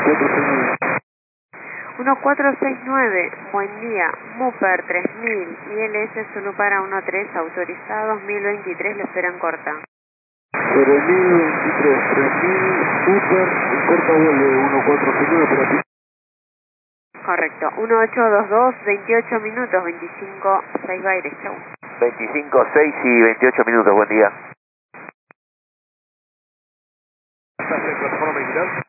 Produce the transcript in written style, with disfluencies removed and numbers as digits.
1469, buen día, Mupper 3000, ILS Zulu para 13, autorizados 1023, lo esperan corta. 3023, 3000, Mupper, en corta vuelve 1469 para ti. Correcto, 1822, 28 minutos, 25, 6 Baires, chau. 25, 6 y 28 minutos, buen día. ¿Estás en plataforma militar?